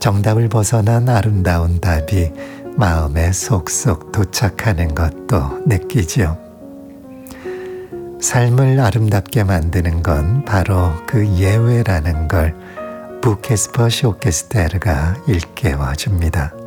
정답을 벗어난 아름다운 답이 마음에 속속 도착하는 것도 느끼지요. 삶을 아름답게 만드는 건 바로 그 예외라는 걸 부케스퍼 쇼케스테르가 일깨워줍니다.